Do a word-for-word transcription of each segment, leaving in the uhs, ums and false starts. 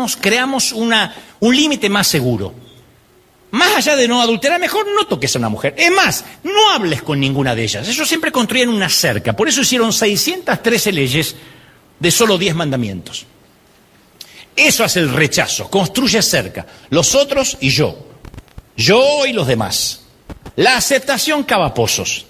creamos, creamos una, un límite más seguro. Más allá de no adulterar, mejor no toques a una mujer. Es más, no hables con ninguna de ellas. Ellos siempre construían una cerca. Por eso hicieron seiscientas trece leyes de solo diez mandamientos. Eso hace el rechazo. Construye cerca. Los otros y yo. Yo y los demás. La aceptación cava pozos.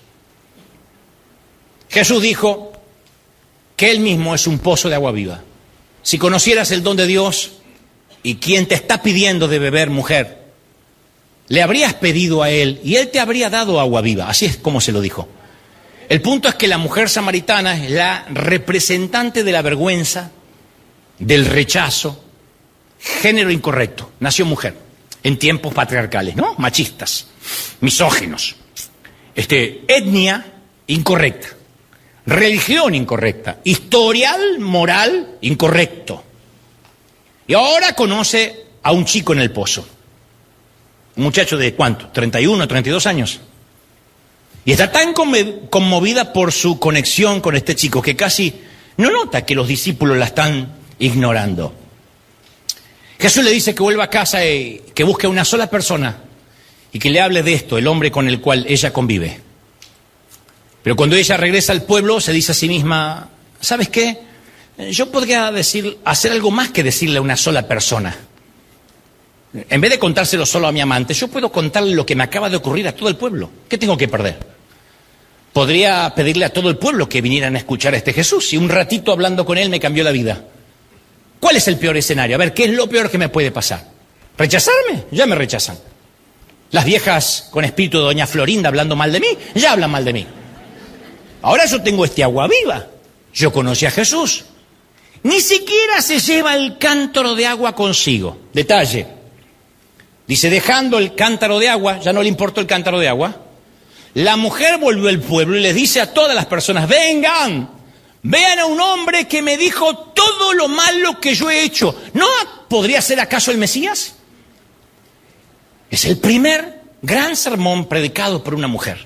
Jesús dijo que Él mismo es un pozo de agua viva. Si conocieras el don de Dios y quien te está pidiendo de beber, mujer, le habrías pedido a Él y Él te habría dado agua viva. Así es como se lo dijo. El punto es que la mujer samaritana es la representante de la vergüenza, del rechazo, género incorrecto. Nació mujer en tiempos patriarcales, ¿no? Machistas, misóginos. Este, etnia incorrecta. Religión incorrecta, historial moral incorrecto. Y ahora conoce a un chico en el pozo. Un muchacho de ¿cuánto? treinta y uno, treinta y dos años. Y está tan conmovida por su conexión con este chico que casi no nota que los discípulos la están ignorando. Jesús le dice que vuelva a casa y que busque una sola persona y que le hable de esto, el hombre con el cual ella convive. Pero cuando ella regresa al pueblo, se dice a sí misma, ¿sabes qué? Yo podría decir, hacer algo más que decirle a una sola persona. En vez de contárselo solo a mi amante, yo puedo contarle lo que me acaba de ocurrir a todo el pueblo. ¿Qué tengo que perder? Podría pedirle a todo el pueblo que vinieran a escuchar a este Jesús y un ratito hablando con él me cambió la vida. ¿Cuál es el peor escenario? A ver, ¿qué es lo peor que me puede pasar? ¿Rechazarme? Ya me rechazan. Las viejas con espíritu de doña Florinda hablando mal de mí, ya hablan mal de mí. Ahora yo tengo este agua viva. Yo conocí a Jesús. Ni siquiera se lleva el cántaro de agua consigo. Detalle. Dice, dejando el cántaro de agua, ya no le importó el cántaro de agua, la mujer volvió al pueblo y les dice a todas las personas, vengan, vean a un hombre que me dijo todo lo malo que yo he hecho. ¿No podría ser acaso el Mesías? Es el primer gran sermón predicado por una mujer.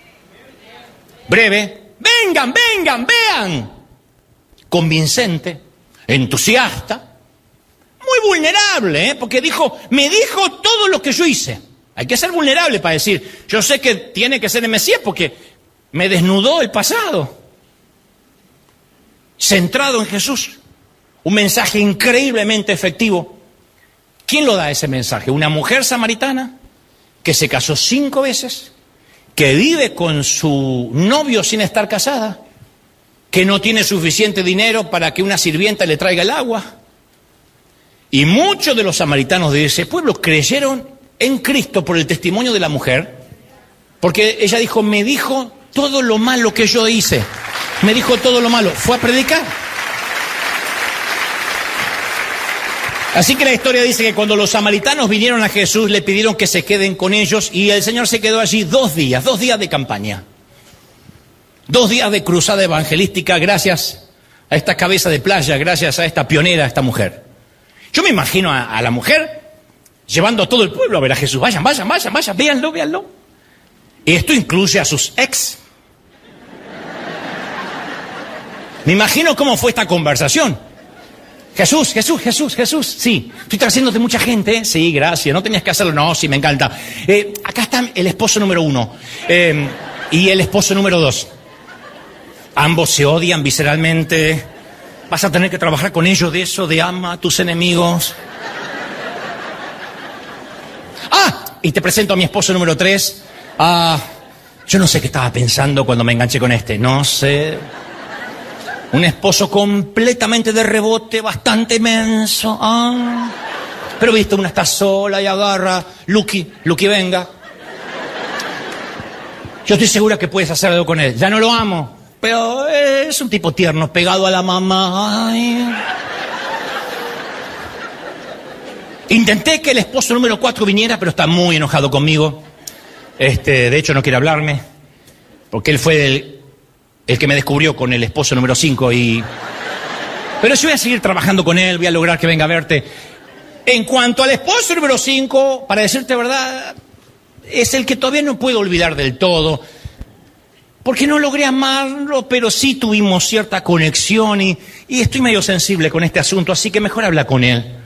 Breve, vengan, vengan, vean. Convincente, entusiasta, muy vulnerable, ¿eh? Porque dijo, me dijo todo lo que yo hice. Hay que ser vulnerable para decir, yo sé que tiene que ser el Mesías porque me desnudó el pasado. Centrado en Jesús. Un mensaje increíblemente efectivo. ¿Quién lo da ese mensaje? Una mujer samaritana que se casó cinco veces, que vive con su novio sin estar casada, que no tiene suficiente dinero para que una sirvienta le traiga el agua. Y muchos de los samaritanos de ese pueblo creyeron en Cristo por el testimonio de la mujer, porque ella dijo, me dijo todo lo malo que yo hice, me dijo todo lo malo, fue a predicar. Así que la historia dice que cuando los samaritanos vinieron a Jesús, le pidieron que se queden con ellos y el Señor se quedó allí dos días, dos días de campaña. Dos días de cruzada evangelística gracias a esta cabeza de playa, gracias a esta pionera, a esta mujer. Yo me imagino a, a la mujer llevando a todo el pueblo a ver a Jesús. Vayan, vayan, vayan, vayan, véanlo, véanlo. Y esto incluye a sus ex. Me imagino cómo fue esta conversación. Jesús, Jesús, Jesús, Jesús, sí, estoy trayéndote mucha gente, ¿eh? Sí, gracias, no tenías que hacerlo, no, sí, me encanta. Eh, acá está el esposo número uno eh, y el esposo número dos. Ambos se odian visceralmente, vas a tener que trabajar con ellos de eso, de ama a tus enemigos. Ah, y te presento a mi esposo número tres. Ah, yo no sé qué estaba pensando cuando me enganché con este, no sé... Un esposo completamente de rebote, bastante menso. Ah. Pero viste, una está sola y agarra. Lucky, Lucky, venga. Yo estoy segura que puedes hacer algo con él. Ya no lo amo, pero es un tipo tierno, pegado a la mamá. Ay. Intenté que el esposo número cuatro viniera, pero está muy enojado conmigo. Este, de hecho, no quiere hablarme, porque él fue el... el que me descubrió con el esposo número cinco y... Pero yo voy a seguir trabajando con él, voy a lograr que venga a verte. En cuanto al esposo número cinco, para decirte verdad, es el que todavía no puedo olvidar del todo. Porque no logré amarlo, pero sí tuvimos cierta conexión y, y estoy medio sensible con este asunto, así que mejor habla con él.